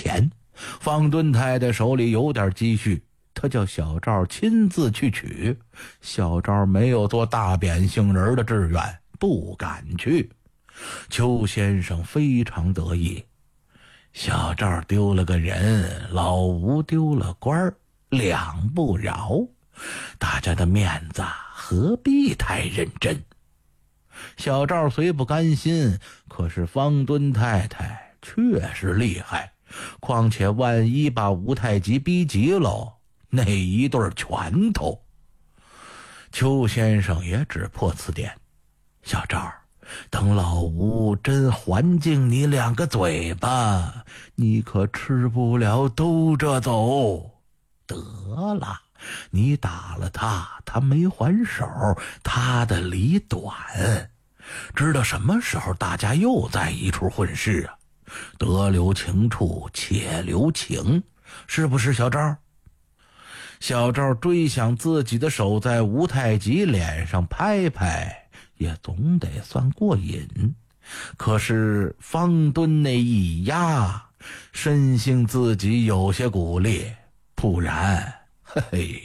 钱。方墩太太手里有点积蓄，他叫小赵亲自去取。小赵没有做大扁杏仁的志愿，不敢去。邱先生非常得意，小赵丢了个人，老吴丢了官，两不饶，大家的面子何必太认真？小赵虽不甘心，可是方墩太太确实厉害，况且万一把吴太极逼急喽，那一对拳头。邱先生也只破词典，小赵，等老吴真还敬你两个嘴巴，你可吃不了兜着走。得了，你打了他，他没还手，他的理短。知道什么时候大家又在一处混事啊？得留情处且留情，是不是小赵？小赵追想自己的手在吴太极脸上拍拍，也总得算过瘾。可是方墩那一压，深信自己有些骨裂，不然嘿嘿。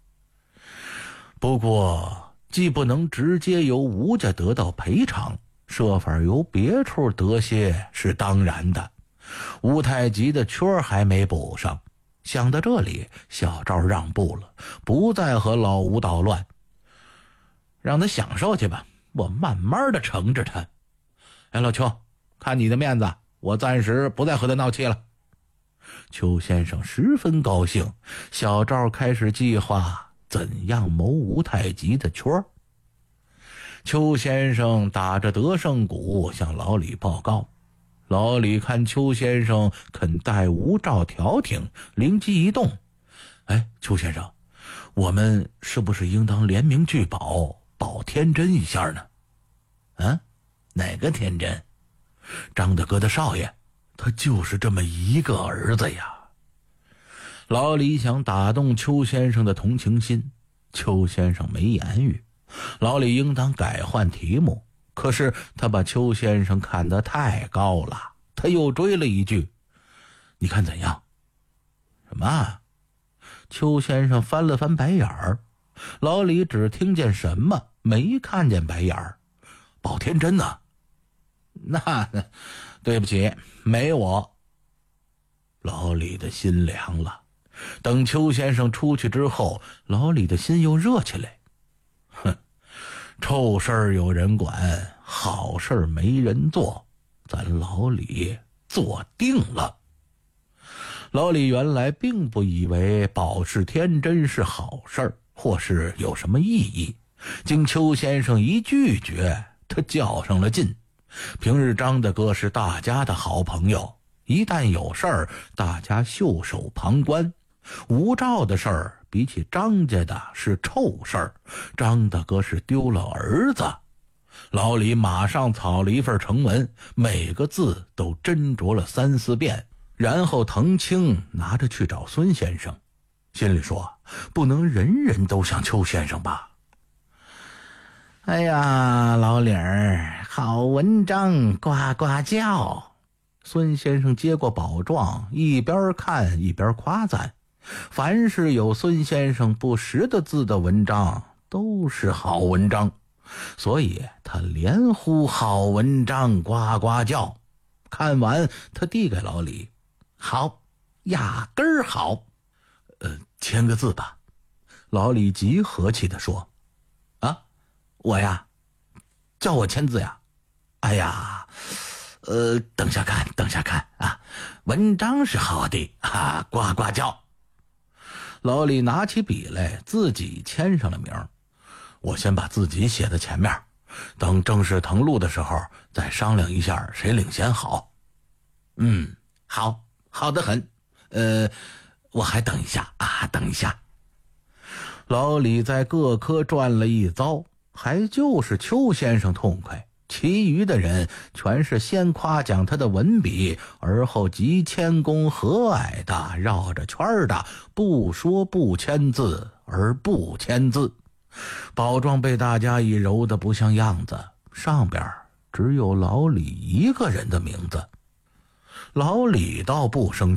不过既不能直接由吴家得到赔偿，设法由别处得些是当然的。吴太极的缺还没补上，想到这里，小赵让步了，不再和老吴捣乱，让他享受去吧，我慢慢的惩治他。哎，老邱，看你的面子，我暂时不再和他闹气了。邱先生十分高兴，小赵开始计划怎样谋吴太极的圈。邱先生打着得胜鼓向老李报告，老李看邱先生肯带吴兆调停，灵机一动，哎，邱先生，我们是不是应当联名聚保，保天真一下呢？啊，哪个天真？张大哥的少爷，他就是这么一个儿子呀。老李想打动邱先生的同情心，邱先生没言语。老李应当改换题目，可是他把邱先生看得太高了，他又追了一句，你看怎样？什么？邱先生翻了翻白眼儿，老李只听见什么，没看见白眼儿。保天真呢？那对不起，没我。老李的心凉了。等邱先生出去之后，老李的心又热起来。哼，臭事儿有人管，好事儿没人做，咱老李做定了。老李原来并不以为保释天真是好事儿，或是有什么意义。经邱先生一拒绝，他较上了劲。平日张大哥是大家的好朋友，一旦有事儿，大家袖手旁观。吴兆的事儿比起张家的是臭事儿，张大哥是丢了儿子。老李马上草了一份呈文，每个字都斟酌了3、4遍，然后腾青拿着去找孙先生，心里说，不能人人都像邱先生吧。哎呀，老李儿，好文章，呱呱叫。孙先生接过宝状，一边看一边夸赞，凡是有孙先生不识的字的文章都是好文章，所以他连呼好文章，呱呱叫。看完他递给老李，好，压根儿好。签个字吧。老李极和气地说，啊，我呀，叫我签字呀？哎呀，等下看啊，文章是好的啊，呱呱叫。老李拿起笔来，自己签上了名。我先把自己写在前面，等正式誊录的时候再商量一下谁领先好。好得很。我还等一下啊，等一下。老李在各科转了一遭，还就是邱先生痛快，其余的人全是先夸奖他的文笔，而后极谦恭和蔼的绕着圈的不说不签字而不签字。宝状被大家一揉得不像样子，上边只有老李一个人的名字。老李倒不生